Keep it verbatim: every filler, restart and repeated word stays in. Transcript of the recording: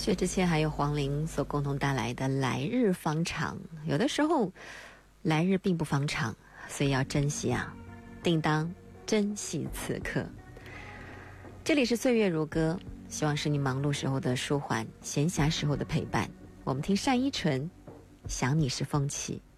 薛之谦还有黄龄所共同带来的《来日方长》，有的时候来日并不方长，所以要珍惜啊，定当珍惜此刻。这里是岁月如歌，希望是你忙碌时候的舒缓，闲暇时候的陪伴。我们听单依纯，想你是风起。